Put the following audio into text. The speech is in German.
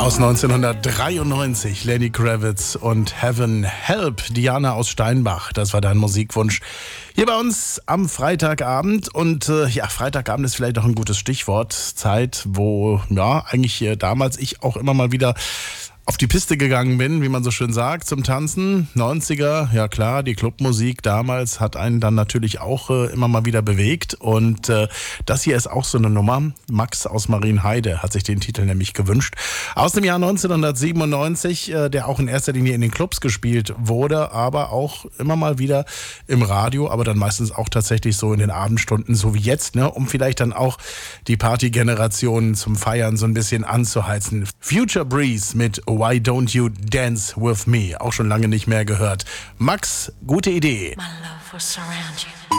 Aus 1993, Lenny Kravitz und Heaven Help, Diana aus Steinbach. Das war dein Musikwunsch hier bei uns am Freitagabend. Und Freitagabend ist vielleicht auch ein gutes Stichwort. Zeit, wo eigentlich damals ich auch immer mal wieder auf die Piste gegangen bin, wie man so schön sagt, zum Tanzen. 90er, ja klar, die Clubmusik damals hat einen dann natürlich auch immer mal wieder bewegt. Und das hier ist auch so eine Nummer. Max aus Marienheide hat sich den Titel nämlich gewünscht. Aus dem Jahr 1997, der auch in erster Linie in den Clubs gespielt wurde, aber auch immer mal wieder im Radio, aber dann meistens auch tatsächlich so in den Abendstunden, so wie jetzt, ne, um vielleicht dann auch die Partygenerationen zum Feiern so ein bisschen anzuheizen. Future Breeze mit Why Don't You Dance With Me? Auch schon lange nicht mehr gehört. Max, gute Idee. My love will surround you.